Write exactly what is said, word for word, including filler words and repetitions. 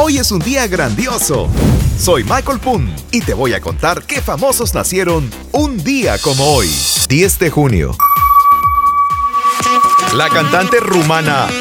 Hoy es un día grandioso. Soy Michael Poon y te voy a contar qué famosos nacieron un día como hoy, diez de junio. La cantante rumana